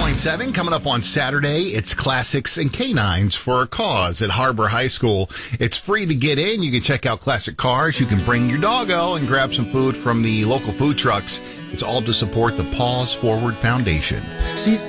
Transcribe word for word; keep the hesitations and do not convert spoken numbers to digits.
point seven coming up on Saturday. It's Classics and Canines for a Cause at Harbor High School. It's free to get in. You can check out classic cars. You can bring your doggo and grab some food from the local food trucks. It's all to support the Paws Forward Foundation. She